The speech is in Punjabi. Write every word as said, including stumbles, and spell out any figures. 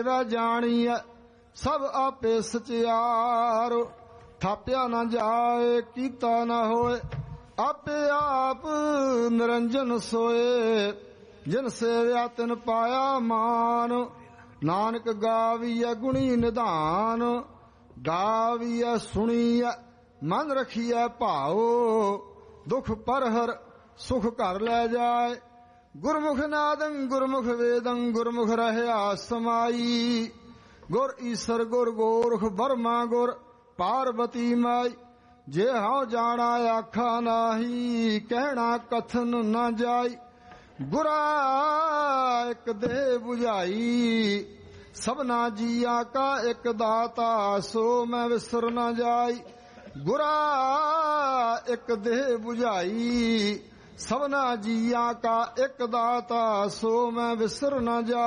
ਵੈ ਜਾਣੀਐ ਸਭ ਆਪੇ ਸਚਿਆਰ। ਥਾਪਿਆ ਨਾ ਜਾਏ ਕੀਤਾ ਨਾ ਹੋਏ ਆਪੇ ਆਪ ਨਿਰੰਜਨ ਸੋਏ। ਜਿਨ ਸੇਵਿਆ ਤਿਨ ਪਾਇਆ ਮਾਨ ਨਾਨਕ ਗਾਵੀਐ ਗੁਣੀ ਨਿਧਾਨ। ਗਾਵੀਐ ਸੁਣੀਐ ਮਨ ਰਖੀਐ ਭਾਉ ਦੁਖ ਪਰਹਰ ਸੁਖ ਘਰ ਲੈ ਜਾਏ। ਗੁਰਮੁਖ ਨਾਦੰ ਗੁਰਮੁਖ ਵੇਦੰ ਗੁਰਮੁਖ ਰਹਿਆ ਸਮਾਈ। ਗੁਰ ਈਸਰ ਗੁਰ ਗੋਰਖ ਬਰਮਾ ਗੁਰ ਪਾਰਬਤੀ ਮਾਈ। ਜੇ ਹਉ ਜਾਣਾ ਆਖਾ ਨਾਹੀ ਕਹਿਣਾ ਕਥਨ ਨਾ ਜਾਈ। ਗੁਰਾ ਇੱਕ ਦੇ 부ਝਾਈ ਸਭਨਾ ਜੀਆਂ ਕਾ ਇੱਕ ਦਾਤਾ ਸੋ ਮੈਂ ਵਿਸਰ ਨਾ ਜਾਈ। ਗੁਰਾ ਇੱਕ ਦੇ 부ਝਾਈ ਸਭਨਾ ਜੀਆਂ ਕਾ ਇੱਕ ਦਾਤਾ ਸੋ ਮੈਂ ਵਿਸਰ ਨਾ ਜਾਈ।